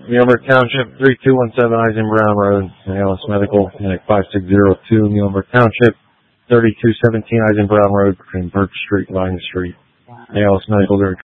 Muhlenberg Township, 3217 Eisen Brown Road, ALS Medical, Clinic 5602, Muhlenberg Township, 3217 Eisen Brown Road, between Birch Street, Vine Street, ALS Medical,